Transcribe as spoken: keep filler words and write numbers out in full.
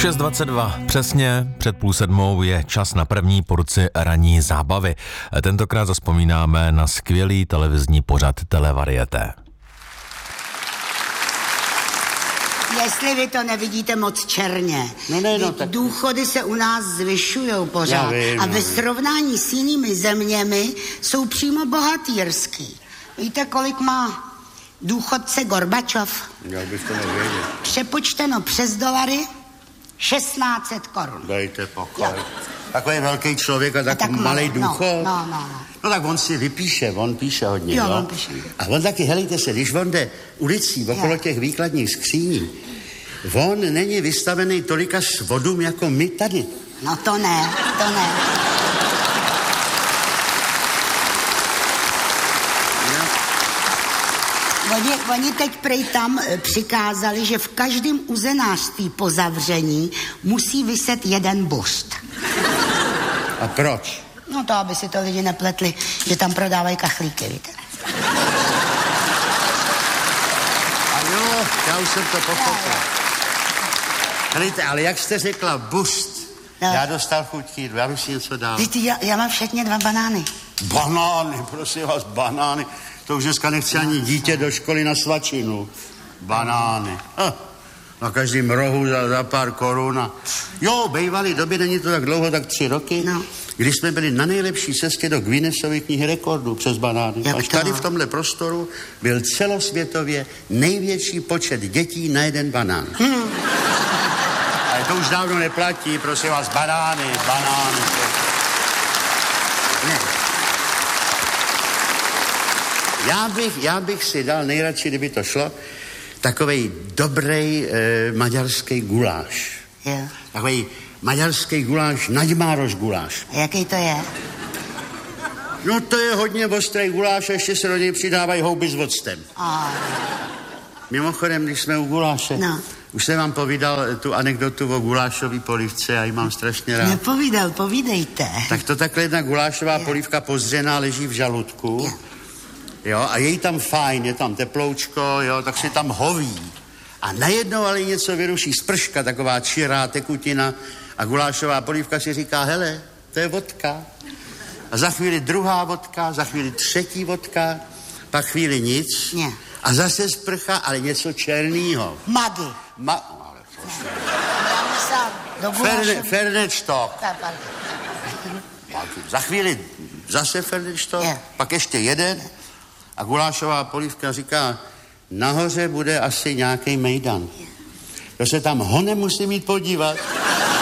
šest dvacet dva přesně, před půl sedmou je čas na první porci ranní zábavy. Tentokrát zazpomínáme na skvělý televizní pořad Televarieté. Jestli vy to nevidíte moc černě. No ne, no, tak... Důchody se u nás zvyšujou pořád. Vím, a ve srovnání s jinými zeměmi jsou přímo bohatýrský. Víte, kolik má důchodce Gorbačov? Já bych to nevěděl. Přepočteno přes dolary šestnáct set korun. Dejte pokoj. Takový velký člověk a takový tak malý důchod. No, no, no, no. No tak on si vypíše, on píše hodně, jo. jo? On píše. A on taky, helejte se, když on jde ulicí okolo jo. těch výkladních skříní, on není vystavený tolika svodům jako my tady. No to ne, to ne. Oni, oni teď prej tam přikázali, že v každém uzenářství po zavření musí viset jeden bust. A proč? No to, aby si to lidi nepletli, že tam prodávají kachlíky, víte. A jo, já už jsem to pochopil. Helejte, ale jak jste řekla bust, no. Já dostal chuť k jídlu, já bych si něco dal. Víte, já, já mám všechny dva banány. Banány, prosím vás, banány. To už dneska nechce ani dítě do školy na svačinu. Banány. Ah, na každém rohu za, za pár korun. A... Jo, bejvaly doby, není to tak dlouho, tak tři roky, no. Kdy jsme byli na nejlepší cestě do Guinnessovy knihy rekordů přes banány. Jak Až to? Tady v tomhle prostoru byl celosvětově největší počet dětí na jeden banán. Hmm. Ale to už dávno neplatí, prosím vás, banány, banány. Ne. Já bych, já bych si dal nejradši, kdyby to šlo, takovej dobrý e, maďarský guláš. Jo. Takovej maďarský guláš, naďmároš guláš. A jaký to je? No to je hodně ostrý guláš a ještě se do něj přidávají houby s octem. A... Mimochodem, když jsme u guláše, no. Už jsem vám povídal tu anekdotu o gulášové polívce, já ji mám strašně rád. Nepovídal, povídejte. Tak to takhle jedna gulášová je. Polívka pozdřená leží v žaludku. Je. Jo, a je jí tam fajn, je tam teploučko, jo, tak si tam hoví. A najednou ale něco vyruší sprška, taková čirá tekutina a gulášová polívka si říká, hele, to je vodka. A za chvíli druhá vodka, za chvíli třetí vodka, pak chvíli nic. Je. A zase sprcha, ale něco černýho. Magi. Ma... Ale do Ferne, Fernečtok. Za chvíli zase Fernečtok, je. Pak ještě jeden. A gulášová polívka říká, nahoře bude asi nějaký mejdan. To se tam honem musí mít podívat.